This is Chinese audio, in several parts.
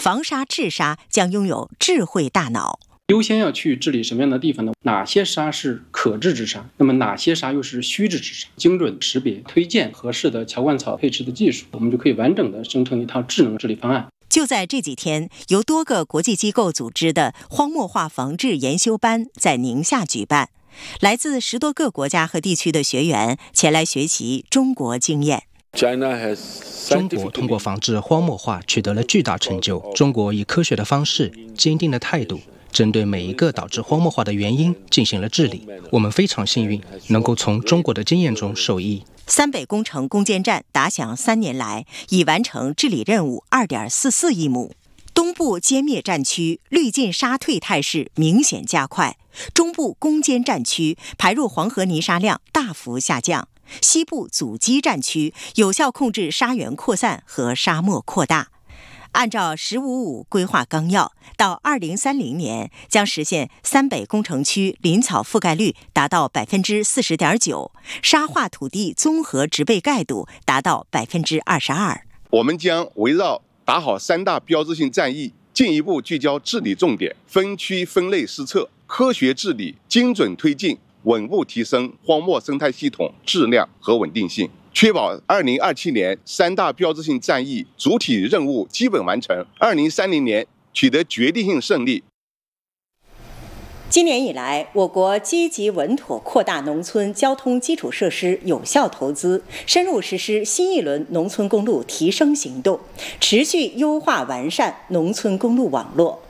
防沙治沙将拥有智慧大脑。 优先要去治理什么样的地方呢？哪些沙是可治之沙？那么哪些沙又是虚治之沙？精准识别、推荐合适的乔灌草配置的技术，我们就可以完整的生成一套智能治理方案。 就在这几天，由多个国际机构组织的荒漠化防治研修班在宁夏举办，来自10多个国家和地区的学员前来学习中国经验。 中国通过防治荒漠化取得了巨大成就。中国以科学的方式、坚定的态度，针对每一个导致荒漠化的原因进行了治理。我们非常幸运，能够从中国的经验中受益。 三北工程攻坚战打响3年来，已完成治理任务2.44亿亩。东部歼灭战区滤进沙退态势明显加快，中部攻坚战区排入黄河泥沙量大幅下降，西部阻击战区有效控制沙源扩散和沙漠扩大。按照“15+5”规划纲要，到2030年将实现三北工程区林草覆盖率达到40.9%，沙化土地综合植被盖度达到22%。 我们将围绕打好3大标志性战役，进一步聚焦治理重点，分区分类施策，科学治理，精准推进，稳步提升荒漠生态系统质量和稳定性，确保2027年3大标志性战役主体任务基本完成，2030年取得决定性胜利。 今年以来，我国积极稳妥扩大农村交通基础设施有效投资，深入实施新一轮农村公路提升行动，持续优化完善农村公路网络。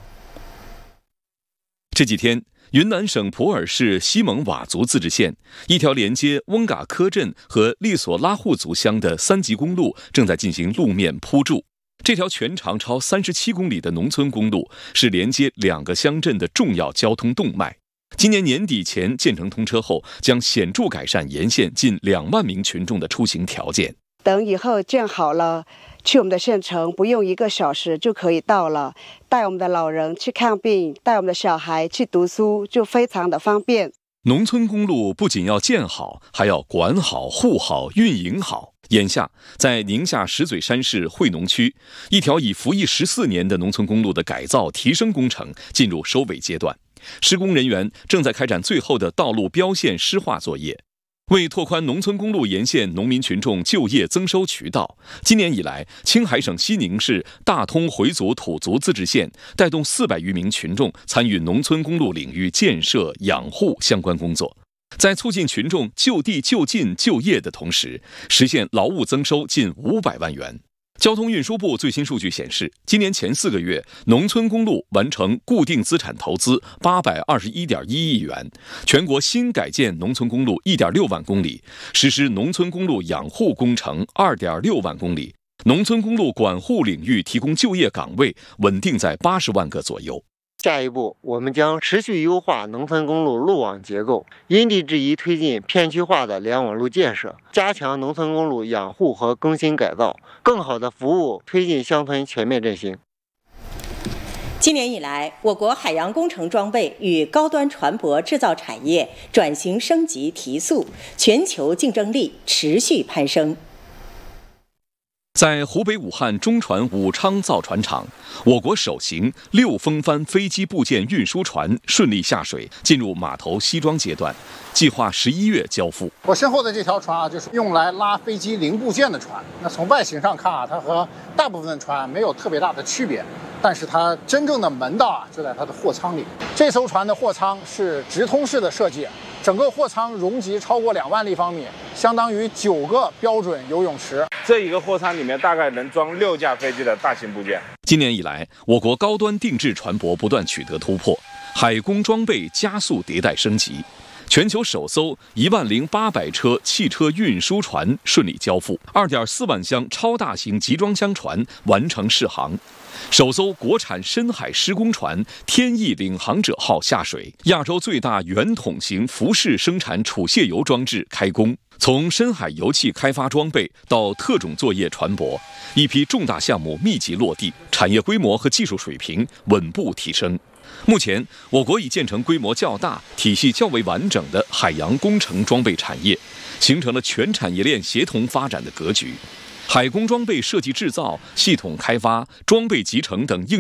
这几天，云南省普洱市西蒙佤族自治县一条连接翁嘎科镇和利索拉护族乡的3级公路正在进行路面铺筑。这条全长超37公里的农村公路是连接2个乡镇的重要交通动脉。今年年底前建成通车后，将显著改善沿线近2万名群众的出行条件。 等以后建好了，去我们的县城不用1个小时就可以到了，带我们的老人去看病，带我们的小孩去读书，就非常的方便。 农村公路不仅要建好，还要管好、护好、运营好。眼下，在宁夏石嘴山市惠农区，一条已服役14年的农村公路的改造提升工程进入收尾阶段，施工人员正在开展最后的道路标线湿化作业。为拓宽农村公路沿线农民群众就业增收渠道，今年以来，青海省西宁市大通回族土族自治县带动400余名群众参与农村公路领域建设、养护相关工作，在促进群众就地就近就业的同时，实现劳务增收近500万元。交通运输部最新数据显示，今年前4个月，农村公路完成固定资产投资821.1亿元，全国新改建农村公路1.6万公里，实施农村公路养护工程2.6万公里，农村公路管护领域提供就业岗位稳定在80万个左右。 下一步，我们将持续优化农村公路路网结构，因地制宜推进片区化的联网路建设，加强农村公路养护和更新改造，更好地服务推进乡村全面振兴。 今年以来，我国海洋工程装备与高端船舶制造产业转型升级提速，全球竞争力持续攀升。 在湖北武汉中船武昌造船厂，我国首型6风帆飞机部件运输船顺利下水，进入码头西装阶段，计划11月交付。 我身后的这条船就是用来拉飞机零部件的船。那从外形上看它和大部分的船没有特别大的区别，但是它真正的门道就在它的货舱里。这艘船的货舱是直通式的设计，整个货舱容积超过2万立方米，相当于9个标准游泳池。 这一个货舱里面大概能装6架飞机的大型部件。 今年以来，我国高端定制船舶不断取得突破，海工装备加速迭代升级。全球首艘10800车汽车运输船顺利交付，2.4万箱超大型集装箱船完成试航。首艘国产深海施工船天翼领航者号下水，亚洲最大圆筒型浮式生产储卸油装置开工。从深海油气开发装备到特种作业船舶，一批重大项目密集落地，产业规模和技术水平稳步提升。目前，我国已建成规模较大、体系较为完整的海洋工程装备产业，形成了全产业链协同发展的格局。海工装备设计制造、系统开发、装备集成等应